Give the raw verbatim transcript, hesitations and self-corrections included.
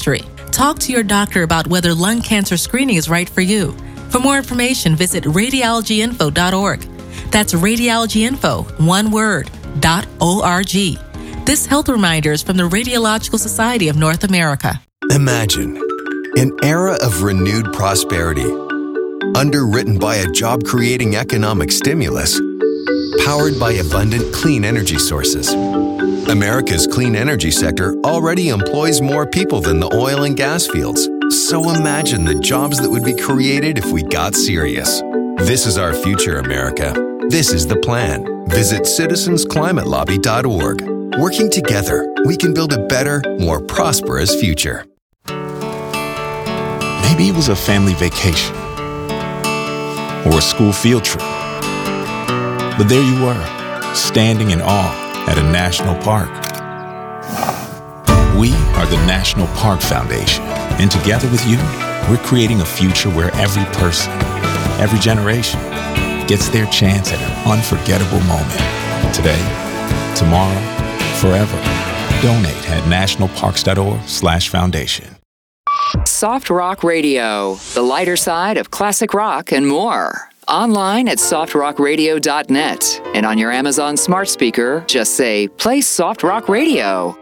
Talk to your doctor about whether lung cancer screening is right for you. For more information, visit radiology info dot org. That's radiologyinfo, one word, dot O-R-G. This health reminder is from the Radiological Society of North America. Imagine an era of renewed prosperity, underwritten by a job-creating economic stimulus, powered by abundant clean energy sources. America's clean energy sector already employs more people than the oil and gas fields. So imagine the jobs that would be created if we got serious. This is our future, America. This is the plan. Visit citizens climate lobby dot org. Working together, we can build a better, more prosperous future. Maybe it was a family vacation or a school field trip. But there you were, standing in awe at a national park. We are the National Park Foundation, and together with you, we're creating a future where every person, every generation, gets their chance at an unforgettable moment. Today, tomorrow, forever. Donate at nationalparks.org slash foundation. Soft Rock Radio, the lighter side of classic rock and more. Online at soft rock radio dot net. And on your Amazon smart speaker, just say, play Soft Rock Radio.